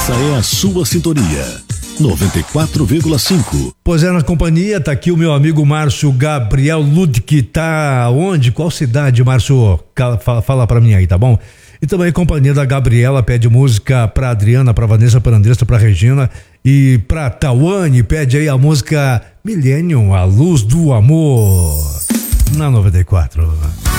Essa é a sua sintonia. 94,5. Pois é, na companhia tá aqui o meu amigo Márcio Gabriel Ludwig. Tá onde? Qual cidade, Márcio? Fala pra mim aí, tá bom? E também a companhia da Gabriela pede música pra Adriana, pra Vanessa, pra Andressa, pra Regina e pra Tawane. Pede aí a música Millennium, a luz do amor, na 94.